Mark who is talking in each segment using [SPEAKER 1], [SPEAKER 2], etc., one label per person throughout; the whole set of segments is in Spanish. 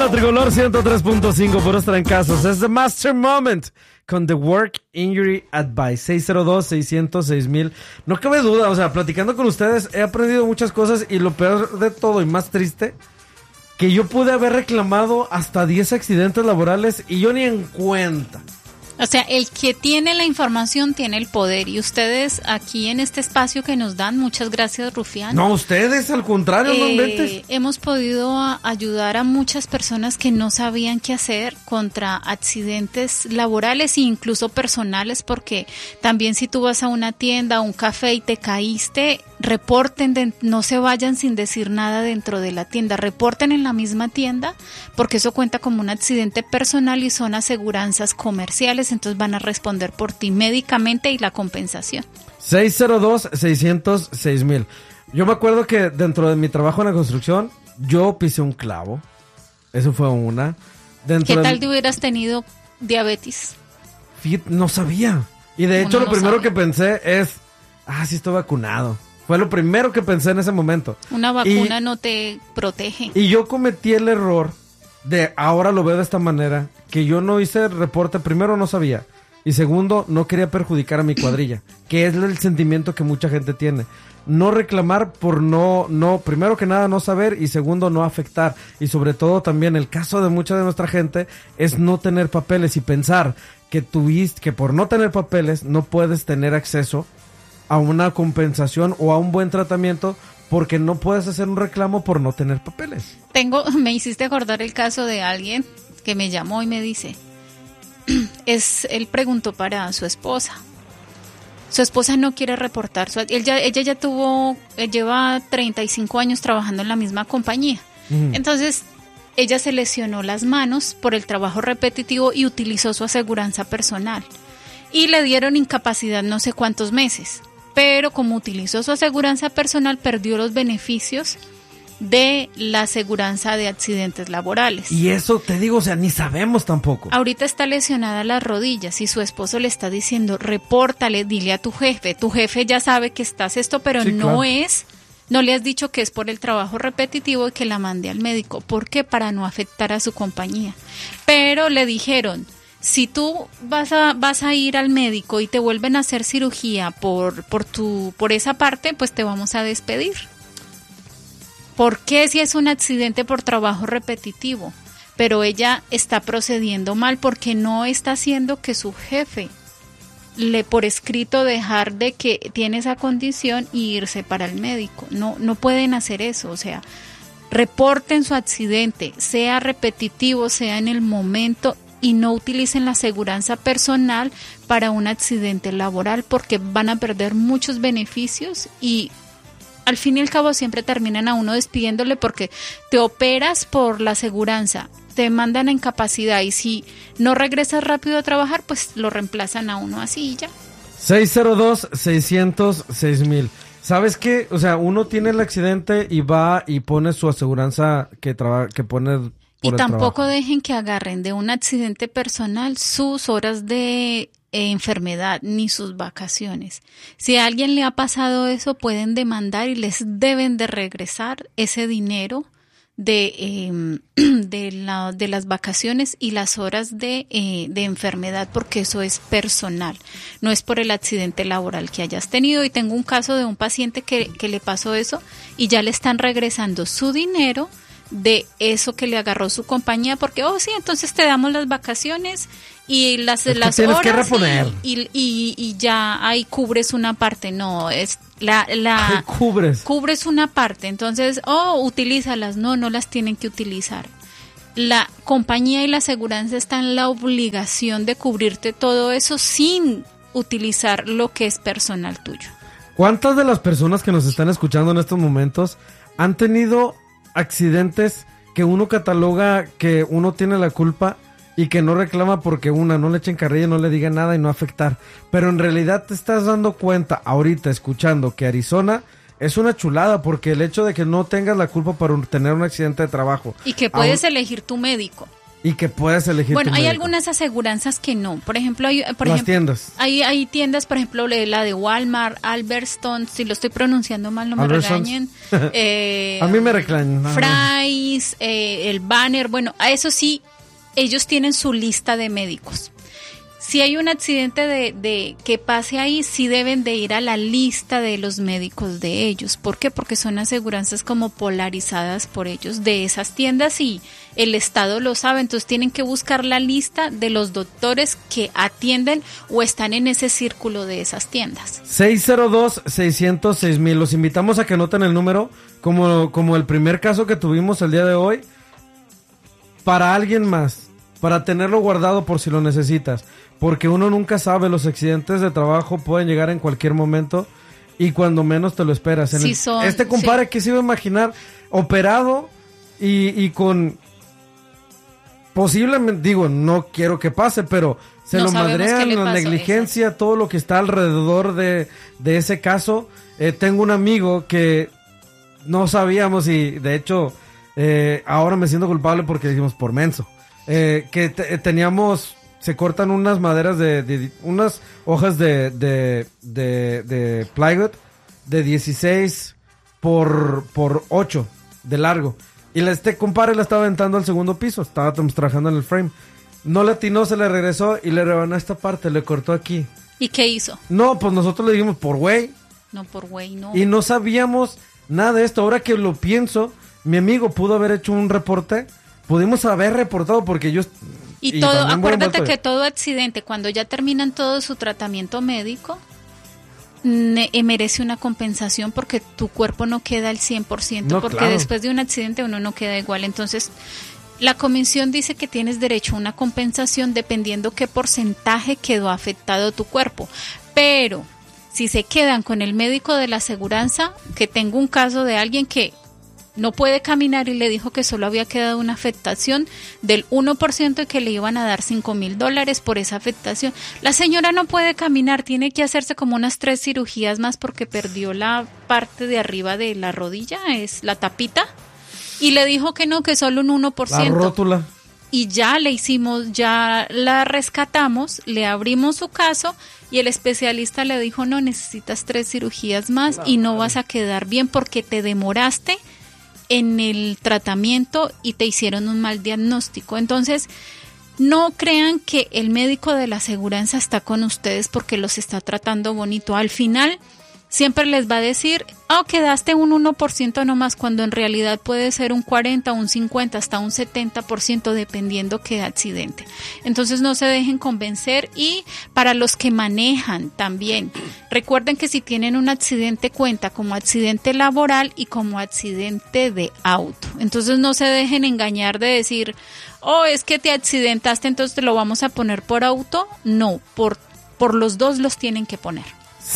[SPEAKER 1] la Tricolor 103.5, puros trancazos. Es The Master Moment con The Work Injury Advice. 602-606-1000. No cabe duda, o sea, platicando con ustedes he aprendido muchas cosas y lo peor de todo y más triste, que yo pude haber reclamado hasta 10 accidentes laborales y yo ni en cuenta.
[SPEAKER 2] O sea, el que tiene la información tiene el poder. Y ustedes aquí en este espacio que nos dan, muchas gracias, Rufián.
[SPEAKER 1] No, ustedes al contrario, no inventes.
[SPEAKER 2] Hemos podido ayudar a muchas personas que no sabían qué hacer contra accidentes laborales e incluso personales, porque también si tú vas a una tienda, a un café y te caíste, reporten, no se vayan sin decir nada dentro de la tienda, reporten en la misma tienda, porque eso cuenta como un accidente personal y son aseguranzas comerciales, entonces van a responder por ti médicamente y la compensación.
[SPEAKER 1] 602-606-1000. Yo me acuerdo que dentro de mi trabajo en la construcción, yo pisé un clavo. Eso fue una.
[SPEAKER 2] ¿Qué tal te hubieras tenido diabetes?
[SPEAKER 1] No sabía. Y de hecho lo primero que pensé es, sí estoy vacunado. Fue lo primero que pensé en ese momento.
[SPEAKER 2] Una vacuna no te protege.
[SPEAKER 1] Y yo cometí el error de, ahora lo veo de esta manera, que yo no hice el reporte, primero no sabía, y segundo, no quería perjudicar a mi cuadrilla, que es el sentimiento que mucha gente tiene. No reclamar por primero que nada no saber, y segundo no afectar. Y sobre todo también el caso de mucha de nuestra gente es no tener papeles y pensar que por no tener papeles no puedes tener acceso a una compensación o a un buen tratamiento, porque no puedes hacer un reclamo por no tener papeles.
[SPEAKER 2] Me hiciste acordar el caso de alguien que me llamó y me dice, él preguntó para su esposa. Su esposa no quiere reportar, ella lleva 35 años trabajando en la misma compañía. Entonces, ella se lesionó las manos por el trabajo repetitivo y utilizó su aseguranza personal. Y le dieron incapacidad no sé cuántos meses. Pero como utilizó su aseguranza personal, perdió los beneficios de la aseguranza de accidentes laborales.
[SPEAKER 1] Y eso te digo, o sea, ni sabemos tampoco.
[SPEAKER 2] Ahorita está lesionada las rodillas y su esposo le está diciendo, repórtale, dile a tu jefe ya sabe que estás pero sí, no le has dicho que es por el trabajo repetitivo y que la mande al médico. ¿Por qué? Para no afectar a su compañía. Pero le dijeron, si tú vas a ir al médico y te vuelven a hacer cirugía por esa parte, pues te vamos a despedir. ¿Por qué si es un accidente por trabajo repetitivo? Pero ella está procediendo mal porque no está haciendo que su jefe por escrito dejar de que tiene esa condición y irse para el médico. No pueden hacer eso, o sea, reporten su accidente, sea repetitivo, sea en el momento, y no utilicen la aseguranza personal para un accidente laboral, porque van a perder muchos beneficios y al fin y al cabo siempre terminan a uno despidiéndole, porque te operas por la aseguranza, te mandan a incapacidad y si no regresas rápido a trabajar, pues lo reemplazan a uno así y ya.
[SPEAKER 1] 602-606-1000. ¿Sabes qué? O sea, uno tiene el accidente y va y pone su aseguranza que pone...
[SPEAKER 2] Y tampoco dejen que agarren de un accidente personal sus horas de enfermedad ni sus vacaciones. Si a alguien le ha pasado eso, pueden demandar y les deben de regresar ese dinero de las vacaciones y las horas de enfermedad, porque eso es personal, no es por el accidente laboral que hayas tenido. Y tengo un caso de un paciente que le pasó eso y ya le están regresando su dinero de eso que le agarró su compañía, porque sí, entonces te damos las vacaciones y las horas
[SPEAKER 1] que reponer.
[SPEAKER 2] Y ya ahí cubres una parte. No, es cubres una parte, entonces utilízalas. No las tienen que utilizar. La compañía y la aseguranza están en la obligación de cubrirte todo eso sin utilizar lo que es personal tuyo.
[SPEAKER 1] ¿Cuántas de las personas que nos están escuchando en estos momentos han tenido accidentes que uno cataloga que uno tiene la culpa y que no reclama porque no le echen carrilla, no le diga nada y no afectar? Pero en realidad te estás dando cuenta ahorita escuchando que Arizona es una chulada, porque el hecho de que no tengas la culpa por tener un accidente de trabajo
[SPEAKER 2] y que puedes elegir tu médico.
[SPEAKER 1] y que puedes elegir.
[SPEAKER 2] Bueno,
[SPEAKER 1] tu
[SPEAKER 2] hay
[SPEAKER 1] médico.
[SPEAKER 2] algunas aseguranzas que no. Por ejemplo,
[SPEAKER 1] Tiendas.
[SPEAKER 2] Hay tiendas, por ejemplo, la de Walmart, Albertsons, si lo estoy pronunciando mal, no me regañen.
[SPEAKER 1] A mí me reclaman.
[SPEAKER 2] Fry's, el Banner, bueno, a eso sí, ellos tienen su lista de médicos. Si hay un accidente de que pase ahí, sí deben de ir a la lista de los médicos de ellos. ¿Por qué? Porque son aseguranzas como polarizadas por ellos de esas tiendas y el Estado lo sabe. Entonces tienen que buscar la lista de los doctores que atienden o están en ese círculo de esas tiendas.
[SPEAKER 1] 602-606,000. Los invitamos a que anoten el número como el primer caso que tuvimos el día de hoy. Para alguien más. Para tenerlo guardado por si lo necesitas. Porque uno nunca sabe, los accidentes de trabajo pueden llegar en cualquier momento y cuando menos te lo esperas. Este compadre que se iba a imaginar operado y con posiblemente, digo, no quiero que pase, pero se lo madrean, la negligencia, exacto. Todo lo que está alrededor de ese caso. Tengo un amigo que no sabíamos y de hecho ahora me siento culpable porque dijimos por menso. Teníamos... Se cortan unas maderas unas hojas de plywood de 16 por 8 de largo. Y este compadre la estaba aventando al segundo piso. Estábamos trabajando en el frame. No le atinó, se le regresó y le rebanó esta parte, le cortó aquí.
[SPEAKER 2] ¿Y qué hizo?
[SPEAKER 1] No, pues nosotros le dijimos por güey.
[SPEAKER 2] No, por güey, no.
[SPEAKER 1] Y no sabíamos nada de esto. Ahora que lo pienso, mi amigo pudo haber hecho un reporte. Pudimos haber reportado porque yo...
[SPEAKER 2] Y todo, acuérdate que todo accidente, cuando ya terminan todo su tratamiento médico, merece una compensación porque tu cuerpo no queda al 100%, no, porque claro. Después de un accidente uno no queda igual. Entonces, la comisión dice que tienes derecho a una compensación dependiendo qué porcentaje quedó afectado tu cuerpo. Pero, si se quedan con el médico de la aseguranza, que tengo un caso de alguien que no puede caminar y le dijo que solo había quedado una afectación del 1% y que le iban a dar $5,000 por esa afectación. La señora no puede caminar, tiene que hacerse como unas 3 cirugías más porque perdió la parte de arriba de la rodilla, es la tapita, y le dijo que no, que solo un 1%.
[SPEAKER 1] La rótula.
[SPEAKER 2] Y ya le hicimos, ya la rescatamos, le abrimos su caso y el especialista le dijo, no, necesitas 3 cirugías más y no vas a quedar bien porque te demoraste en el tratamiento y te hicieron un mal diagnóstico. Entonces, no crean que el médico de la aseguranza está con ustedes porque los está tratando bonito. Al final, siempre les va a decir, quedaste un 1% nomás, cuando en realidad puede ser un 40, un 50, hasta un 70%, dependiendo qué accidente. Entonces no se dejen convencer. Y para los que manejan también, recuerden que si tienen un accidente cuenta como accidente laboral y como accidente de auto. Entonces no se dejen engañar de decir, es que te accidentaste, entonces te lo vamos a poner por auto. No, por los dos los tienen que poner.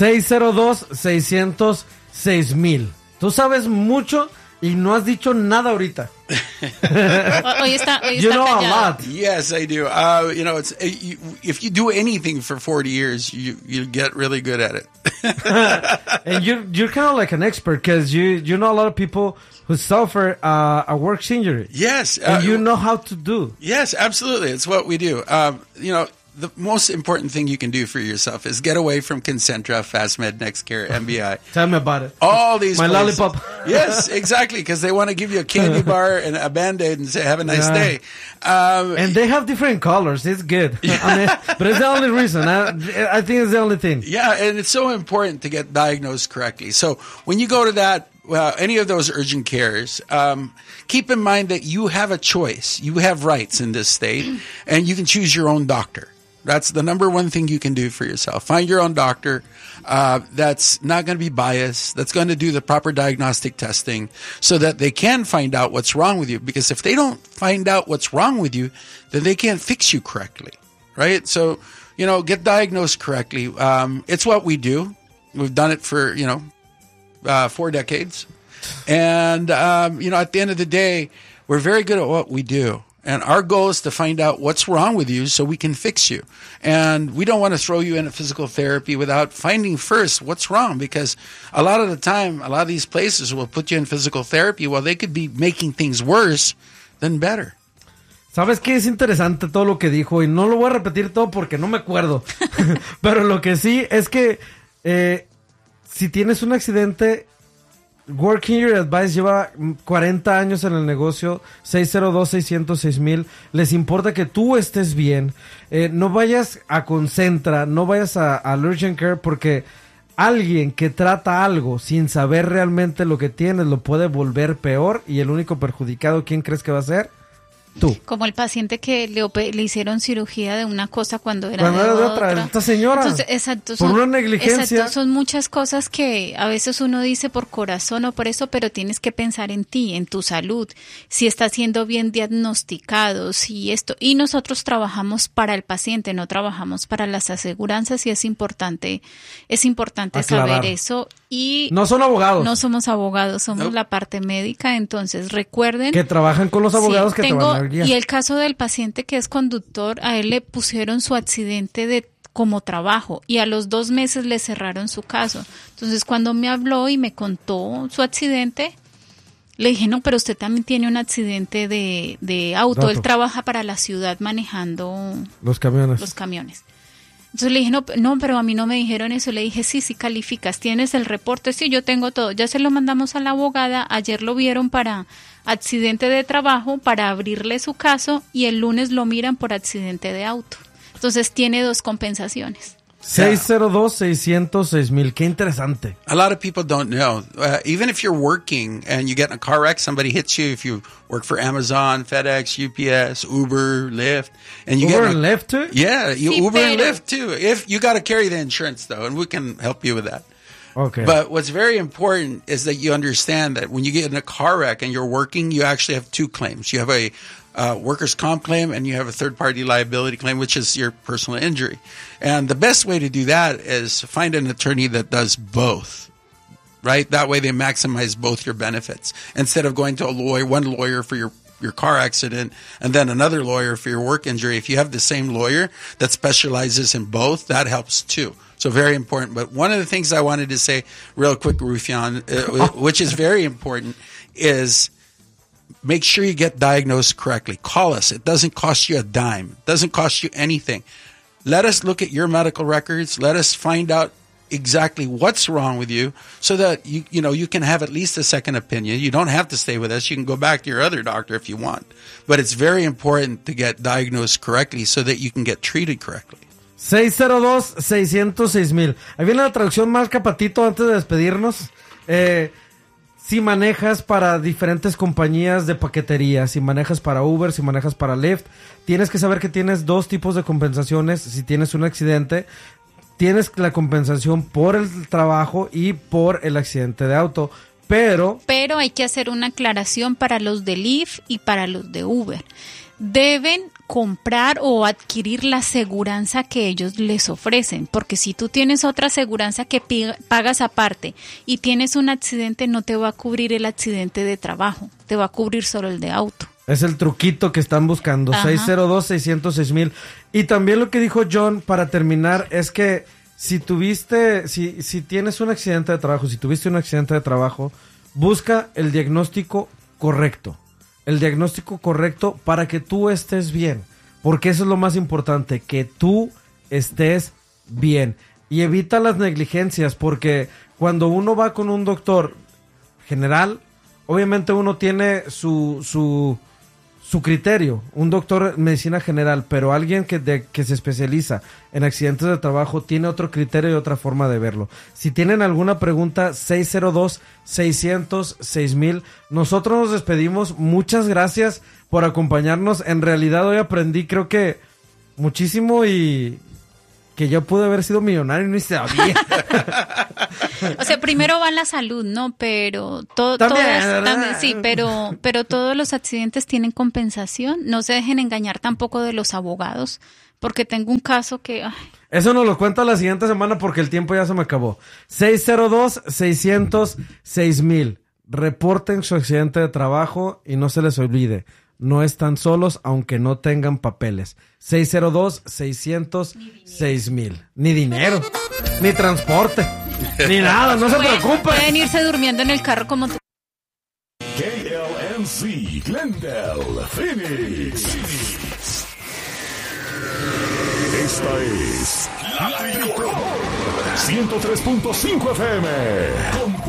[SPEAKER 2] 602-606,000. Tú sabes mucho y no has dicho nada ahorita. Hoy está
[SPEAKER 1] you know callado. A lot.
[SPEAKER 3] Yes, I do. It's if you do anything for 40 years, you get really good at it.
[SPEAKER 1] And you're kind of like an expert because you know a lot of people who suffer a work injury.
[SPEAKER 3] Yes,
[SPEAKER 1] and you know how to do.
[SPEAKER 3] Yes, absolutely. It's what we do. The most important thing you can do for yourself is get away from Concentra, FastMed, NextCare, MBI.
[SPEAKER 1] Tell me about it.
[SPEAKER 3] All these
[SPEAKER 1] My
[SPEAKER 3] places.
[SPEAKER 1] lollipop.
[SPEAKER 3] Yes, exactly, because they want to give you a candy bar and a Band-Aid and say, have a nice day.
[SPEAKER 1] And they have different colors. It's good. I mean, but it's the only reason. I think it's the only thing.
[SPEAKER 3] Yeah, and it's so important to get diagnosed correctly. So when you go to that, any of those urgent cares, keep in mind that you have a choice. You have rights in this state, and you can choose your own doctor. That's the number one thing you can do for yourself. Find your own doctor that's not going to be biased, that's going to do the proper diagnostic testing so that they can find out what's wrong with you. Because if they don't find out what's wrong with you, then they can't fix you correctly, right? So, get diagnosed correctly. It's what we do. We've done it for, 4 decades. And, at the end of the day, we're very good at what we do. And our goal is to find out what's wrong with you so we can fix you. And we don't want to throw you into physical therapy without finding first what's wrong, because a lot of the time, a lot of these places will put you in physical therapy while they could be making things worse than better.
[SPEAKER 1] ¿Sabes qué? Es interesante todo lo que dijo y no lo voy a repetir todo porque no me acuerdo. Pero lo que sí es que si tienes un accidente, Working Your Advice lleva 40 años en el negocio, 602-600-6000. Les importa que tú estés bien. No vayas a Concentra, no vayas a Urgent Care porque alguien que trata algo sin saber realmente lo que tienes lo puede volver peor y el único perjudicado, ¿quién crees que va a ser? Tú.
[SPEAKER 2] Como el paciente que le hicieron cirugía de una cosa cuando era de
[SPEAKER 1] otra. Esta señora,
[SPEAKER 2] entonces, exacto,
[SPEAKER 1] por una negligencia.
[SPEAKER 2] Exacto, son muchas cosas que a veces uno dice por corazón o por eso, pero tienes que pensar en ti, en tu salud, si está siendo bien diagnosticado, si esto. Y nosotros trabajamos para el paciente, no trabajamos para las aseguranzas y es importante saber eso. Y
[SPEAKER 1] no son abogados.
[SPEAKER 2] No somos abogados, somos la parte médica, entonces recuerden.
[SPEAKER 1] Que trabajan con los abogados que te van a guiar.
[SPEAKER 2] Y el caso del paciente que es conductor, a él le pusieron su accidente como trabajo y a los 2 meses le cerraron su caso. Entonces cuando me habló y me contó su accidente, le dije, no, pero usted también tiene un accidente de auto. Él trabaja para la ciudad manejando
[SPEAKER 1] los camiones.
[SPEAKER 2] Entonces le dije, no, pero a mí no me dijeron eso. Le dije, sí calificas, tienes el reporte, sí, yo tengo todo. Ya se lo mandamos a la abogada, ayer lo vieron para accidente de trabajo, para abrirle su caso y el lunes lo miran por accidente de auto. Entonces tiene 2 compensaciones.
[SPEAKER 1] 602-600-6000. Qué interesante.
[SPEAKER 3] A lot of people don't know. Even if you're working and you get in a car wreck, somebody hits you. If you work for Amazon, FedEx, UPS, Uber, Lyft, and you
[SPEAKER 1] Uber and Lyft too?
[SPEAKER 3] Yeah, Uber and Lyft too. If you got to carry the insurance though, and we can help you with that.
[SPEAKER 1] Okay.
[SPEAKER 3] But what's very important is that you understand that when you get in a car wreck and you're working, you actually have 2 claims. You have a workers' comp claim and you have a third-party liability claim, which is your personal injury. And the best way to do that is find an attorney that does both, right? That way they maximize both your benefits. Instead of going to one lawyer for your car accident and then another lawyer for your work injury. If you have the same lawyer that specializes in both, that helps too. So very important. But one of the things I wanted to say real quick, Rufián, which is very important, is make sure you get diagnosed correctly. Call us. It doesn't cost you a dime. It doesn't cost you anything. Let us look at your medical records. Let us find out exactly what's wrong with you so that you can have at least a second opinion. You don't have to stay with us. You can go back to your other doctor if you want. But it's very important to get diagnosed correctly so that you can get treated correctly.
[SPEAKER 1] 602-600-6000. Ahí viene la traducción más capatito antes de despedirnos. Si manejas para diferentes compañías de paquetería, si manejas para Uber, si manejas para Lyft, tienes que saber que tienes 2 tipos de compensaciones. Si tienes un accidente, tienes la compensación por el trabajo y por el accidente de auto. Pero
[SPEAKER 2] hay que hacer una aclaración para los de Lyft y para los de Uber. Deben comprar o adquirir la aseguranza que ellos les ofrecen, porque si tú tienes otra aseguranza que pagas aparte y tienes un accidente, no te va a cubrir el accidente de trabajo, te va a cubrir solo el de auto.
[SPEAKER 1] Es el truquito que están buscando. 602-600-6000. Y también lo que dijo John para terminar es que si tienes un accidente de trabajo, si tuviste un accidente de trabajo, busca el diagnóstico correcto. El diagnóstico correcto para que tú estés bien. Porque eso es lo más importante, que tú estés bien. Y evita las negligencias, porque cuando uno va con un doctor general, obviamente uno tiene su criterio, un doctor en medicina general, pero alguien que se especializa en accidentes de trabajo tiene otro criterio y otra forma de verlo. Si tienen alguna pregunta, 602-600-6000. Nosotros nos despedimos. Muchas gracias por acompañarnos. En realidad hoy aprendí, creo que muchísimo, y que yo pude haber sido millonario y ni sabía.
[SPEAKER 2] O sea, primero va la salud, ¿no? Pero sí, pero todos los accidentes tienen compensación. No se dejen engañar tampoco de los abogados, porque tengo un caso que...
[SPEAKER 1] Eso nos lo cuento la siguiente semana porque el tiempo ya se me acabó. 602-600-6000. Reporten su accidente de trabajo y no se les olvide, no están solos aunque no tengan papeles. 602-600-6000. Ni dinero, ni transporte, ni nada, no se preocupen.
[SPEAKER 2] Pueden irse durmiendo en el carro como tú.
[SPEAKER 4] KLM PNC, Glendale, Phoenix. Esta es la Tricolor 103.5 FM.